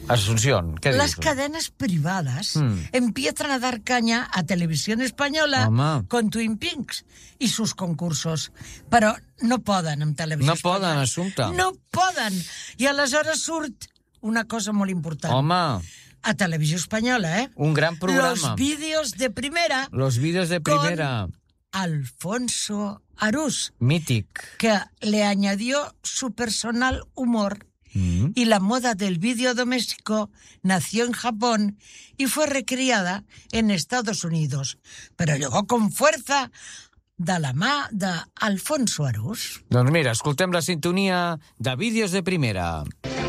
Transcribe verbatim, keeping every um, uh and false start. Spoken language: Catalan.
Asunción, ¿qué Las dices? cadenas privadas Mm. empiezan a dar caña a Televisión Española Home. con Twin Peaks y sus concursos. Però no poden amb Televisió No Espanyola. poden, Assumpta. No poden. I aleshores surt una cosa molt important. Home, A Televisió Espanyola, ¿eh? un gran programa. Los vídeos de primera Los vídeos de con primera. Alfonso Arús, Mític. que le añadió su personal humor. Mm. Y la moda del vídeo doméstico nació en Japón y fue recriada en Estados Unidos, pero llegó con fuerza de la mà d'Alfonso Arús. Doncs mira, escoltem la sintonia de vídeos de primera.